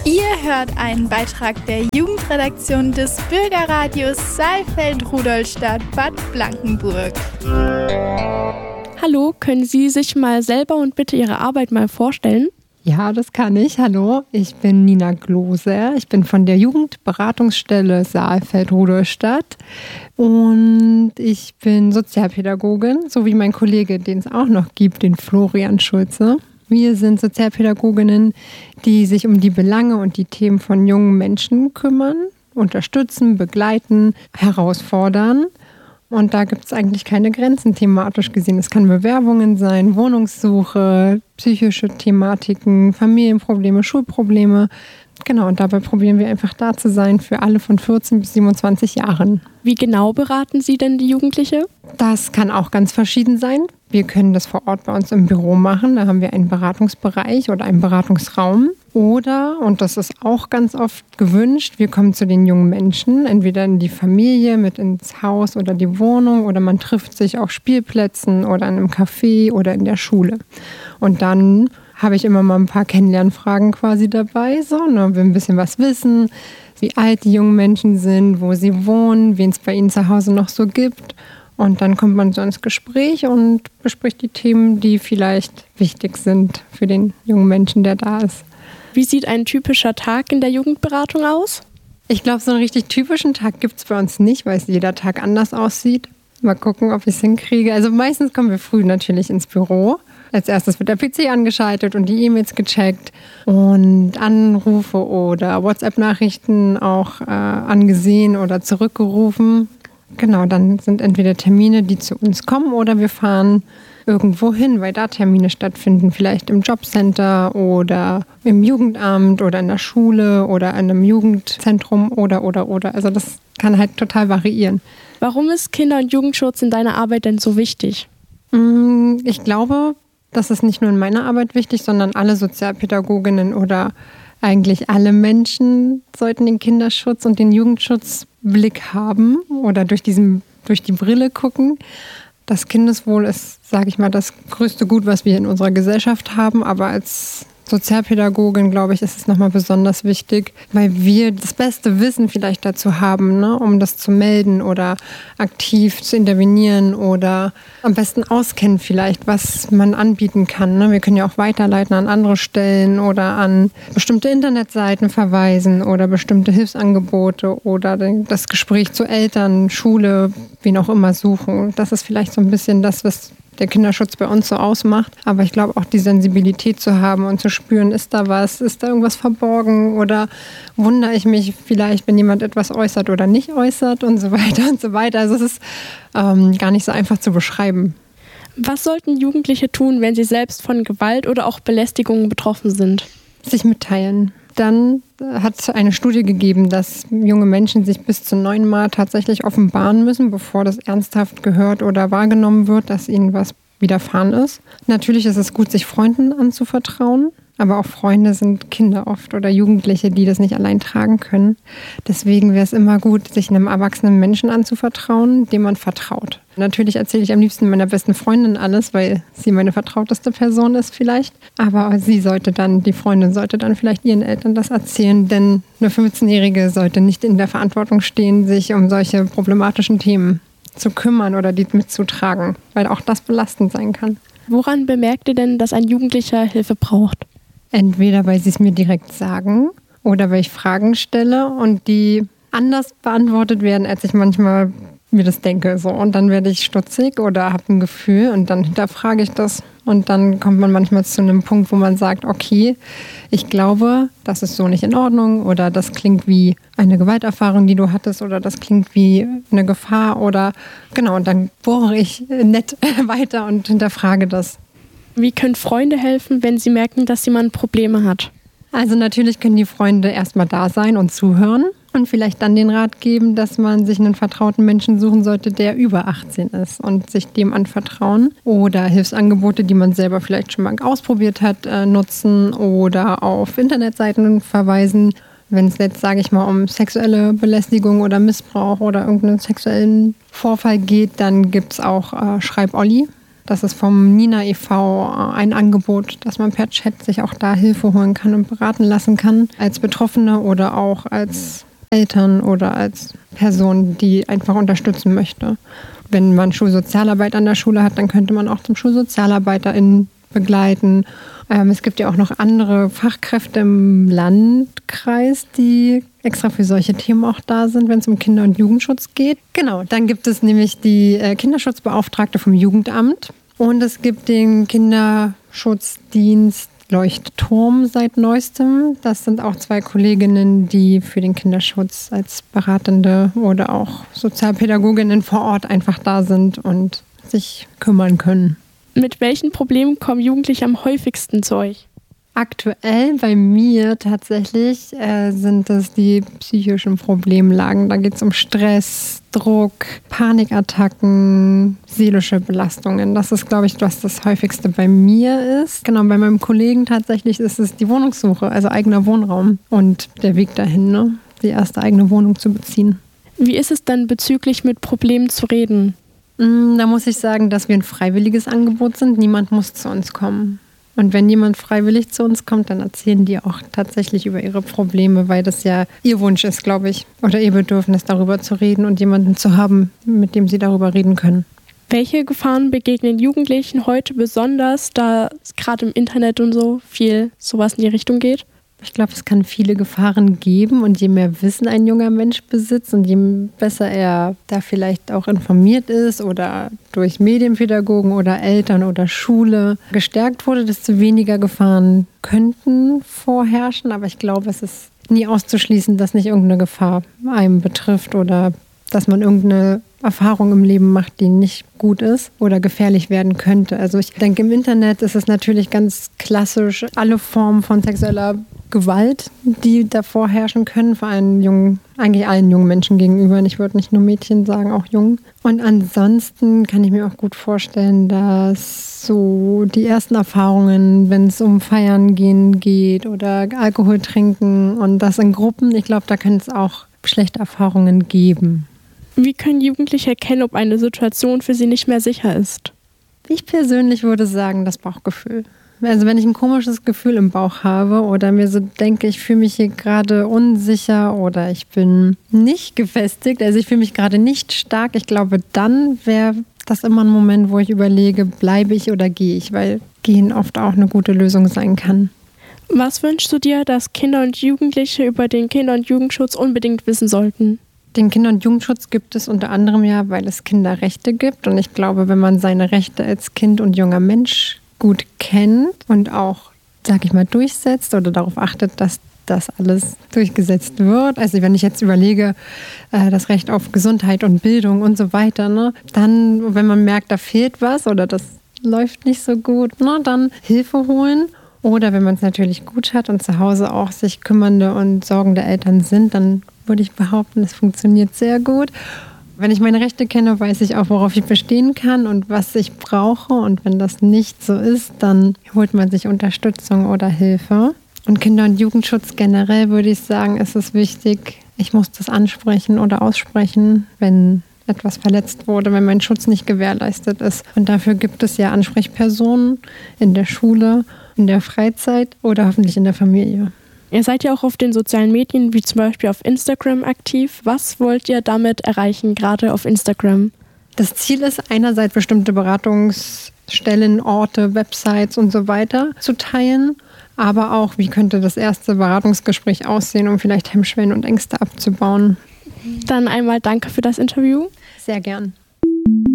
Ihr hört einen Beitrag der Jugendredaktion des Bürgerradios Saalfeld-Rudolstadt Bad Blankenburg. Hallo, können Sie sich mal selber und bitte Ihre Arbeit mal vorstellen? Ja, das kann ich. Hallo, ich bin Nina Glose. Ich bin von der Jugendberatungsstelle Saalfeld-Rudolstadt und ich bin Sozialpädagogin, so wie mein Kollege, den es auch noch gibt, den Florian Schulze. Wir sind Sozialpädagoginnen, die sich um die Belange und die Themen von jungen Menschen kümmern, unterstützen, begleiten, herausfordern. Und da gibt es eigentlich keine Grenzen thematisch gesehen. Es kann Bewerbungen sein, Wohnungssuche, psychische Thematiken, Familienprobleme, Schulprobleme. Genau, und dabei probieren wir einfach da zu sein für alle von 14 bis 27 Jahren. Wie genau beraten Sie denn die Jugendliche? Das kann auch ganz verschieden sein. Wir können das vor Ort bei uns im Büro machen. Da haben wir einen Beratungsbereich oder einen Beratungsraum. Oder, und das ist auch ganz oft gewünscht, wir kommen zu den jungen Menschen, entweder in die Familie, mit ins Haus oder die Wohnung, oder man trifft sich auf Spielplätzen oder in einem Café oder in der Schule. Und dann habe ich immer mal ein paar Kennenlernfragen quasi dabei, so, ne, will ein bisschen was wissen, wie alt die jungen Menschen sind, wo sie wohnen, wen es bei ihnen zu Hause noch so gibt. Und dann kommt man so ins Gespräch und bespricht die Themen, die vielleicht wichtig sind für den jungen Menschen, der da ist. Wie sieht ein typischer Tag in der Jugendberatung aus? Ich glaube, so einen richtig typischen Tag gibt es bei uns nicht, weil es jeder Tag anders aussieht. Mal gucken, ob ich es hinkriege. Also meistens kommen wir früh natürlich ins Büro. Als erstes wird der PC angeschaltet und die E-Mails gecheckt und Anrufe oder WhatsApp-Nachrichten auch angesehen oder zurückgerufen. Genau, dann sind entweder Termine, die zu uns kommen, oder wir fahren irgendwo hin, weil da Termine stattfinden. Vielleicht im Jobcenter oder im Jugendamt oder in der Schule oder in einem Jugendzentrum oder. Also das kann halt total variieren. Warum ist Kinder- und Jugendschutz in deiner Arbeit denn so wichtig? Ich glaube, das ist nicht nur in meiner Arbeit wichtig, sondern alle Sozialpädagoginnen oder eigentlich alle Menschen sollten den Kinderschutz und den Jugendschutzblick haben oder durch die Brille gucken. Das Kindeswohl ist, sage ich mal, das größte Gut, was wir in unserer Gesellschaft haben. Aber als Sozialpädagogin, glaube ich, ist es nochmal besonders wichtig, weil wir das beste Wissen vielleicht dazu haben, ne, um das zu melden oder aktiv zu intervenieren oder am besten auskennen vielleicht, was man anbieten kann. Ne. Wir können ja auch weiterleiten an andere Stellen oder an bestimmte Internetseiten verweisen oder bestimmte Hilfsangebote oder das Gespräch zu Eltern, Schule, wen auch immer suchen. Das ist vielleicht so ein bisschen das, was der Kinderschutz bei uns so ausmacht. Aber ich glaube auch die Sensibilität zu haben und zu spüren, ist da irgendwas verborgen oder wundere ich mich vielleicht, wenn jemand etwas äußert oder nicht äußert und so weiter und so weiter. Also es ist gar nicht so einfach zu beschreiben. Was sollten Jugendliche tun, wenn sie selbst von Gewalt oder auch Belästigungen betroffen sind? Sich mitteilen. Dann hat es eine Studie gegeben, dass junge Menschen sich bis zu 9 Mal tatsächlich offenbaren müssen, bevor das ernsthaft gehört oder wahrgenommen wird, dass ihnen was widerfahren ist. Natürlich ist es gut, sich Freunden anzuvertrauen, aber auch Freunde sind Kinder oft oder Jugendliche, die das nicht allein tragen können. Deswegen wäre es immer gut, sich einem erwachsenen Menschen anzuvertrauen, dem man vertraut. Natürlich erzähle ich am liebsten meiner besten Freundin alles, weil sie meine vertrauteste Person ist vielleicht. Aber die Freundin sollte dann vielleicht ihren Eltern das erzählen, denn eine 15-Jährige sollte nicht in der Verantwortung stehen, sich um solche problematischen Themen zu kümmern oder die mitzutragen, weil auch das belastend sein kann. Woran bemerkt ihr denn, dass ein Jugendlicher Hilfe braucht? Entweder, weil sie es mir direkt sagen oder weil ich Fragen stelle und die anders beantwortet werden, als ich manchmal mir das denke. So. Und dann werde ich stutzig oder habe ein Gefühl und dann hinterfrage ich das. Und dann kommt man manchmal zu einem Punkt, wo man sagt, okay, ich glaube, das ist so nicht in Ordnung oder das klingt wie eine Gewalterfahrung, die du hattest oder das klingt wie eine Gefahr oder genau. Und dann bohre ich nett weiter und hinterfrage das. Wie können Freunde helfen, wenn sie merken, dass jemand Probleme hat? Also natürlich können die Freunde erstmal da sein und zuhören und vielleicht dann den Rat geben, dass man sich einen vertrauten Menschen suchen sollte, der über 18 ist und sich dem anvertrauen oder Hilfsangebote, die man selber vielleicht schon mal ausprobiert hat, nutzen oder auf Internetseiten verweisen. Wenn es jetzt, sage ich mal, um sexuelle Belästigung oder Missbrauch oder irgendeinen sexuellen Vorfall geht, dann gibt es auch Schreib Olli. Das ist vom Nina e.V. ein Angebot, dass man per Chat sich auch da Hilfe holen kann und beraten lassen kann, als Betroffene oder auch als Eltern oder als Person, die einfach unterstützen möchte. Wenn man Schulsozialarbeit an der Schule hat, dann könnte man auch zum SchulsozialarbeiterInnen begleiten. Es gibt ja auch noch andere Fachkräfte im Landkreis, die extra für solche Themen auch da sind, wenn es um Kinder- und Jugendschutz geht. Genau, dann gibt es nämlich die Kinderschutzbeauftragte vom Jugendamt und es gibt den Kinderschutzdienst Leuchtturm seit neuestem. Das sind auch 2 Kolleginnen, die für den Kinderschutz als Beratende oder auch Sozialpädagoginnen vor Ort einfach da sind und sich kümmern können. Mit welchen Problemen kommen Jugendliche am häufigsten zu euch? Aktuell bei mir tatsächlich sind es die psychischen Problemlagen. Da geht es um Stress, Druck, Panikattacken, seelische Belastungen. Das ist, glaube ich, was das häufigste bei mir ist. Genau, bei meinem Kollegen tatsächlich ist es die Wohnungssuche, also eigener Wohnraum und der Weg dahin, ne? Die erste eigene Wohnung zu beziehen. Wie ist es dann bezüglich mit Problemen zu reden? Da muss ich sagen, dass wir ein freiwilliges Angebot sind. Niemand muss zu uns kommen. Und wenn jemand freiwillig zu uns kommt, dann erzählen die auch tatsächlich über ihre Probleme, weil das ja ihr Wunsch ist, glaube ich, oder ihr Bedürfnis, darüber zu reden und jemanden zu haben, mit dem sie darüber reden können. Welche Gefahren begegnen Jugendlichen heute besonders, da es gerade im Internet und so viel sowas in die Richtung geht? Ich glaube, es kann viele Gefahren geben und je mehr Wissen ein junger Mensch besitzt und je besser er da vielleicht auch informiert ist oder durch Medienpädagogen oder Eltern oder Schule gestärkt wurde, desto weniger Gefahren könnten vorherrschen. Aber ich glaube, es ist nie auszuschließen, dass nicht irgendeine Gefahr einem betrifft oder dass man irgendeine Erfahrung im Leben macht, die nicht gut ist oder gefährlich werden könnte. Also ich denke, im Internet ist es natürlich ganz klassisch alle Formen von sexueller Gewalt, die davor herrschen können, vor allem eigentlich allen jungen Menschen gegenüber. Und ich würde nicht nur Mädchen sagen, auch Jungen. Und ansonsten kann ich mir auch gut vorstellen, dass so die ersten Erfahrungen, wenn es um Feiern gehen geht oder Alkohol trinken und das in Gruppen, ich glaube, da können es auch schlechte Erfahrungen geben. Wie können Jugendliche erkennen, ob eine Situation für sie nicht mehr sicher ist? Ich persönlich würde sagen, das Bauchgefühl. Also wenn ich ein komisches Gefühl im Bauch habe oder mir so denke, ich fühle mich hier gerade unsicher oder ich bin nicht gefestigt, also ich fühle mich gerade nicht stark, ich glaube, dann wäre das immer ein Moment, wo ich überlege, bleibe ich oder gehe ich, weil gehen oft auch eine gute Lösung sein kann. Was wünschst du dir, dass Kinder und Jugendliche über den Kinder- und Jugendschutz unbedingt wissen sollten? Den Kinder- und Jugendschutz gibt es unter anderem ja, weil es Kinderrechte gibt. Und ich glaube, wenn man seine Rechte als Kind und junger Mensch gut kennt und auch, sag ich mal, durchsetzt oder darauf achtet, dass das alles durchgesetzt wird. Also wenn ich jetzt überlege, das Recht auf Gesundheit und Bildung und so weiter, ne, dann, wenn man merkt, da fehlt was oder das läuft nicht so gut, ne, dann Hilfe holen. Oder wenn man es natürlich gut hat und zu Hause auch sich kümmernde und sorgende Eltern sind, dann würde ich behaupten, es funktioniert sehr gut. Wenn ich meine Rechte kenne, weiß ich auch, worauf ich bestehen kann und was ich brauche. Und wenn das nicht so ist, dann holt man sich Unterstützung oder Hilfe. Und Kinder- und Jugendschutz generell würde ich sagen, ist es wichtig, ich muss das ansprechen oder aussprechen, wenn etwas verletzt wurde, wenn mein Schutz nicht gewährleistet ist. Und dafür gibt es ja Ansprechpersonen in der Schule, in der Freizeit oder hoffentlich in der Familie. Ihr seid ja auch auf den sozialen Medien, wie zum Beispiel auf Instagram, aktiv. Was wollt ihr damit erreichen, gerade auf Instagram? Das Ziel ist einerseits bestimmte Beratungsstellen, Orte, Websites und so weiter zu teilen, aber auch, wie könnte das erste Beratungsgespräch aussehen, um vielleicht Hemmschwellen und Ängste abzubauen. Dann einmal danke für das Interview. Sehr gern.